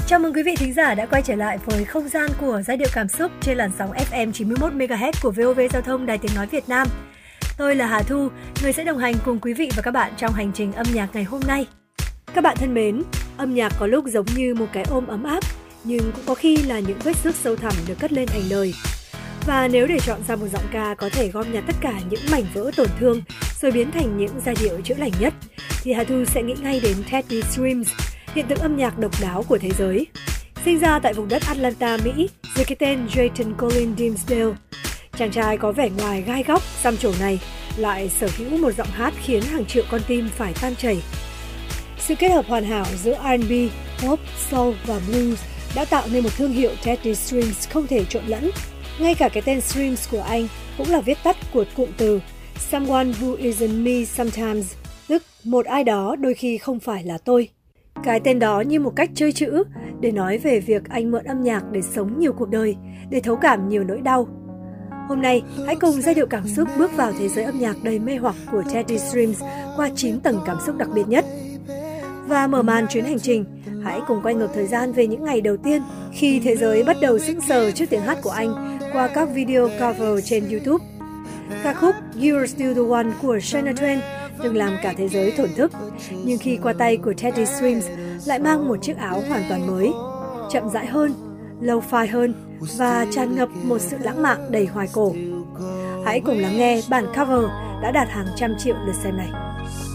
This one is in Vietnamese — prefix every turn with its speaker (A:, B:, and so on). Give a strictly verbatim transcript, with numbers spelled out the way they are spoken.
A: Chào mừng quý vị thính giả đã quay trở lại với không gian của giai điệu cảm xúc trên làn sóng ép em chín mươi mốt mê ga héc của vê o vê Giao thông Đài Tiếng Nói Việt Nam. Tôi là Hà Thu, người sẽ đồng hành cùng quý vị và các bạn trong hành trình âm nhạc ngày hôm nay. Các bạn thân mến, âm nhạc có lúc giống như một cái ôm ấm áp, nhưng cũng có khi là những vết xước sâu thẳm được cất lên thành lời. Và nếu để chọn ra một giọng ca có thể gom nhặt tất cả những mảnh vỡ tổn thương rồi biến thành những giai điệu chữa lành nhất, thì Hà Thu sẽ nghĩ ngay đến Teddy Swims, hiện tượng âm nhạc độc đáo của thế giới. Sinh ra tại vùng đất Atlanta, Mỹ, dưới cái tên Drayton Colin Dimsdale, chàng trai có vẻ ngoài gai góc, xăm trổ này lại sở hữu một giọng hát khiến hàng triệu con tim phải tan chảy. Sự kết hợp hoàn hảo giữa R and B, pop, soul và blues đã tạo nên một thương hiệu Teddy Swims không thể trộn lẫn. Ngay cả cái tên Swims của anh cũng là viết tắt của cụm từ Someone who isn't me sometimes, tức một ai đó đôi khi không phải là tôi. Cái tên đó như một cách chơi chữ để nói về việc anh mượn âm nhạc để sống nhiều cuộc đời, để thấu cảm nhiều nỗi đau. Hôm nay, hãy cùng giai điệu cảm xúc bước vào thế giới âm nhạc đầy mê hoặc của Teddy Swims qua chín tầng cảm xúc đặc biệt nhất. Và mở màn chuyến hành trình, hãy cùng quay ngược thời gian về những ngày đầu tiên khi thế giới bắt đầu sững sờ trước tiếng hát của anh qua các video cover trên YouTube. Ca khúc You're Still the One của Shania Twain từng làm cả thế giới thổn thức, nhưng khi qua tay của Teddy Swims lại mang một chiếc áo hoàn toàn mới, chậm rãi hơn, lo-fi hơn và tràn ngập một sự lãng mạn đầy hoài cổ. Hãy cùng lắng nghe bản cover đã đạt hàng trăm triệu lượt xem này.